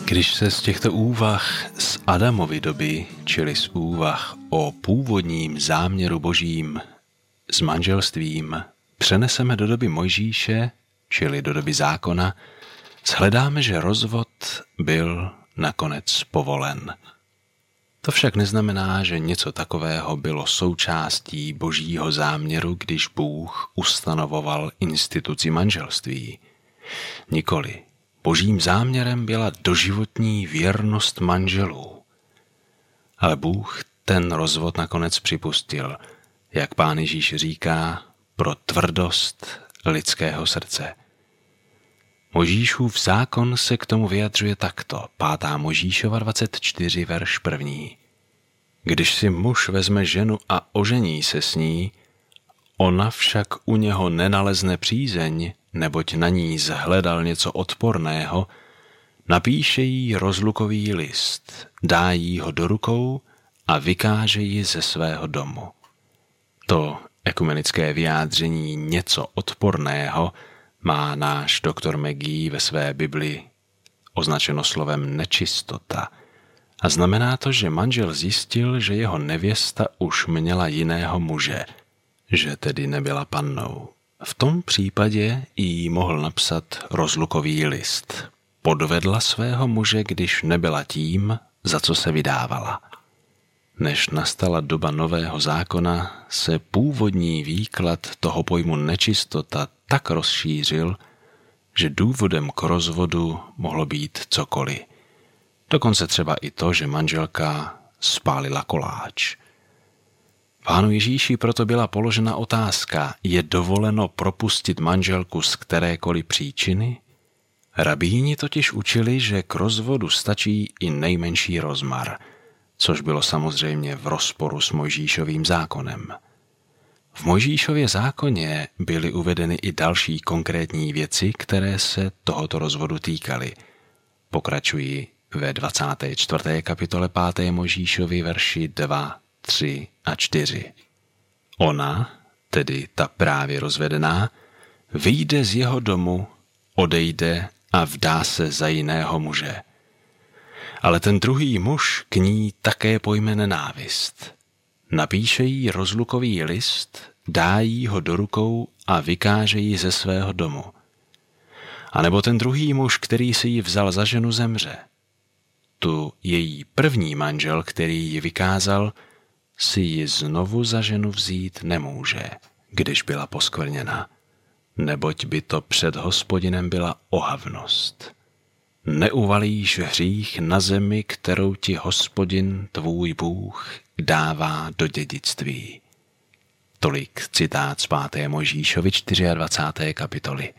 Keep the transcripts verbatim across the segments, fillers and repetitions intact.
Když se z těchto úvah z Adamovy doby, čili z úvah o původním záměru božím s manželstvím, přeneseme do doby Mojžíše, čili do doby zákona, shledáme, že rozvod byl nakonec povolen. To však neznamená, že něco takového bylo součástí božího záměru, když Bůh ustanovoval instituci manželství. Nikoli. Božím záměrem byla doživotní věrnost manželů. Ale Bůh ten rozvod nakonec připustil, jak Pán Ježíš říká, pro tvrdost lidského srdce. Mojžíšův zákon se k tomu vyjadřuje takto, pátá Mojžíšova dvacet čtyři, verš první. Když si muž vezme ženu a ožení se s ní, ona však u něho nenalezne přízeň, neboť na ní zhledal něco odporného, napíše jí rozlukový list, dá jí ho do rukou a vykáže ji ze svého domu. To ekumenické vyjádření něco odporného má náš doktor Magee ve své Bibli označeno slovem nečistota. A znamená to, že manžel zjistil, že jeho nevěsta už měla jiného muže, že tedy nebyla pannou. V tom případě jí mohl napsat rozlukový list. Podvedla svého muže, když nebyla tím, za co se vydávala. Než nastala doba nového zákona, se původní výklad toho pojmu nečistota tak rozšířil, že důvodem k rozvodu mohlo být cokoliv. Dokonce třeba i to, že manželka spálila koláč. Pánu Ježíši proto byla položena otázka, je dovoleno propustit manželku z kterékoliv příčiny? Rabíni totiž učili, že k rozvodu stačí i nejmenší rozmar, což bylo samozřejmě v rozporu s Mojžíšovým zákonem. V Mojžíšově zákoně byly uvedeny i další konkrétní věci, které se tohoto rozvodu týkaly. Pokračuji ve dvacáté čtvrté kapitole páté Mojžíšovy verši dva, tři a čtyři. Ona, tedy ta právě rozvedená, vyjde z jeho domu, odejde a vdá se za jiného muže. Ale ten druhý muž k ní také pojme nenávist. Napíše jí rozlukový list, dá jí ho do rukou a vykáže ji ze svého domu. A nebo ten druhý muž, který si ji vzal za ženu, zemře. Tu její první manžel, který ji vykázal, si ji znovu za ženu vzít nemůže, když byla poskvrněna, neboť by to před Hospodinem byla ohavnost. Neuvalíš hřích na zemi, kterou ti Hospodin, tvůj Bůh, dává do dědictví. Tolik citát z páté Mojžíšovy dvacáté čtvrté kapitoly.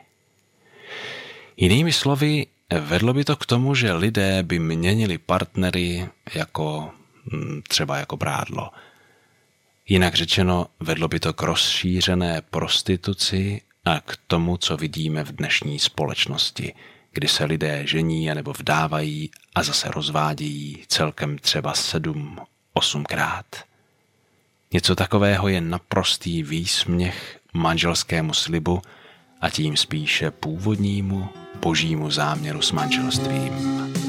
Jinými slovy, vedlo by to k tomu, že lidé by měnili partnery jako třeba jako prádlo. Jinak řečeno, vedlo by to k rozšířené prostituci a k tomu, co vidíme v dnešní společnosti, kdy se lidé žení anebo vdávají a zase rozvádějí celkem třeba sedm, osmkrát. Něco takového je naprostý výsměch manželskému slibu a tím spíše původnímu božímu záměru s manželstvím.